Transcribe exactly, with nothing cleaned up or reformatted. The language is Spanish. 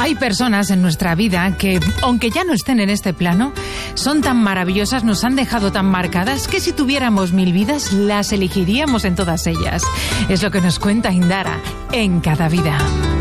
Hay personas en nuestra vida que, aunque ya no estén en este plano, son tan maravillosas, nos han dejado tan marcadas, que si tuviéramos mil vidas, las elegiríamos en todas ellas. Es lo que nos cuenta Indara en Cada Vida.